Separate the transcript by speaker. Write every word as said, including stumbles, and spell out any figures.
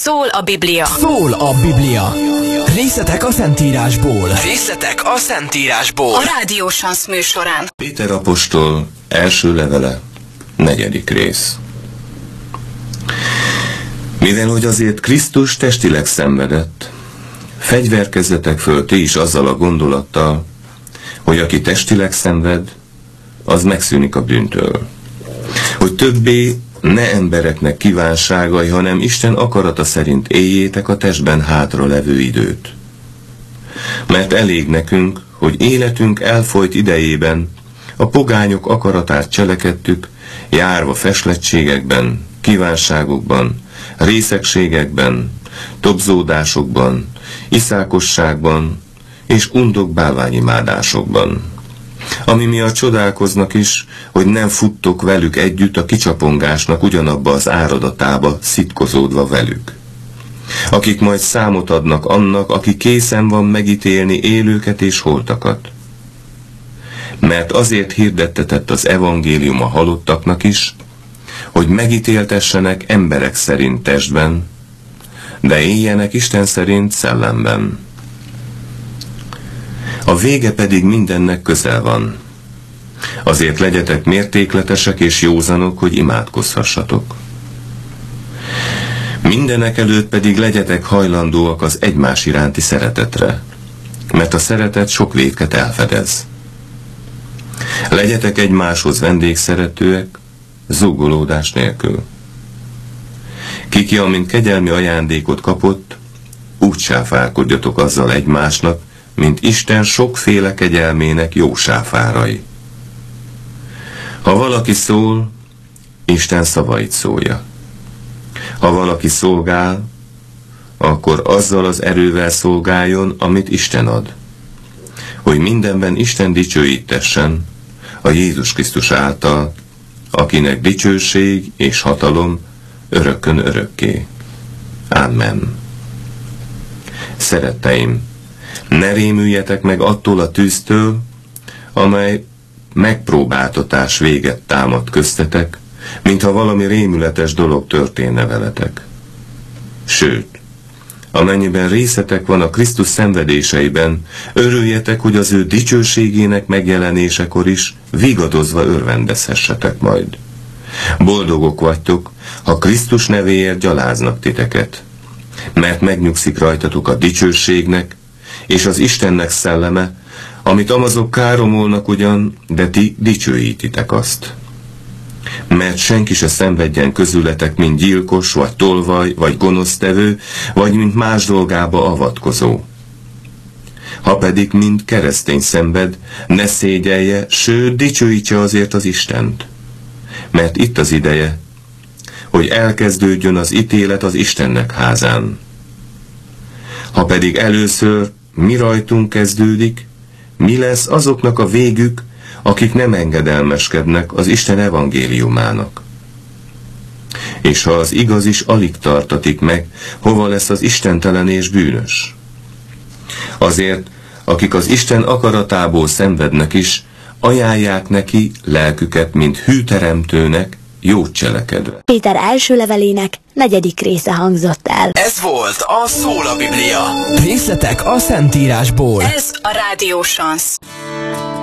Speaker 1: Szól a Biblia.
Speaker 2: Szól a Biblia. Részletek a Szentírásból.
Speaker 3: Részletek a Szentírásból.
Speaker 1: A Rádió Sansz műsorán.
Speaker 4: Péter apostol első levele, negyedik rész. Mivel hogy azért Krisztus testileg szenvedett, fegyverkezzetek föl ti is azzal a gondolattal, hogy aki testileg szenved, az megszűnik a bűntől. Hogy többé ne embereknek kívánságai, hanem Isten akarata szerint éljétek a testben hátra levő időt. Mert elég nekünk, hogy életünk elfolyt idejében a pogányok akaratát cselekedtük, járva feslettségekben, kívánságokban, részegségekben, tobzódásokban, iszákosságban és undok bálványimádásokban. Ami miatt csodálkoznak is, hogy nem futtok velük együtt a kicsapongásnak ugyanabba az áradatába, szitkozódva velük. Akik majd számot adnak annak, aki készen van megítélni élőket és holtakat. Mert azért hirdettetett az evangélium a halottaknak is, hogy megítéltessenek emberek szerint testben, de éljenek Isten szerint szellemben. A vége pedig mindennek közel van. Azért legyetek mértékletesek és józanok, hogy imádkozhassatok. Mindenek előtt pedig legyetek hajlandóak az egymás iránti szeretetre, mert a szeretet sok vétket elfedez. Legyetek egymáshoz vendégszeretőek, zúgolódás nélkül. Kiki, amint kegyelmi ajándékot kapott, úgy sáfárkodjatok azzal egymásnak, mint Isten sokféle kegyelmének jó sáfárai. Ha valaki szól, Isten szavait szólja. Ha valaki szolgál, akkor azzal az erővel szolgáljon, amit Isten ad, hogy mindenben Isten dicsőítessen a Jézus Krisztus által, akinek dicsőség és hatalom örökkön örökké. Amen. Szeretteim, ne rémüljetek meg attól a tűztől, amely megpróbáltatás véget támad köztetek, mintha valami rémületes dolog történne veletek. Sőt, amennyiben részetek van a Krisztus szenvedéseiben, örüljetek, hogy az ő dicsőségének megjelenésekor is vigadozva örvendezhessetek majd. Boldogok vagytok, ha Krisztus nevéért gyaláznak titeket, mert megnyugszik rajtatok a dicsőségnek, és az Istennek szelleme, amit amazok káromolnak ugyan, de ti dicsőítitek azt. Mert senki se szenvedjen közületek, mint gyilkos, vagy tolvaj, vagy gonosztevő, vagy mint más dolgába avatkozó. Ha pedig mind keresztény szenved, ne szégyelje, sőt, dicsőítse azért az Istent. Mert itt az ideje, hogy elkezdődjön az ítélet az Istennek házán. Ha pedig először mi rajtunk kezdődik, mi lesz azoknak a végük, akik nem engedelmeskednek az Isten evangéliumának? És ha az igaz is alig tartatik meg, hova lesz az istentelen és bűnös? Azért, akik az Isten akaratából szenvednek is, ajánlják neki lelküket, mint hűteremtőnek, jót cselekedve.
Speaker 5: Péter első levelének negyedik része hangzott el.
Speaker 3: Ez volt a Szól a Biblia.
Speaker 2: Részletek a Szentírásból.
Speaker 1: Ez a Rádió Sansz.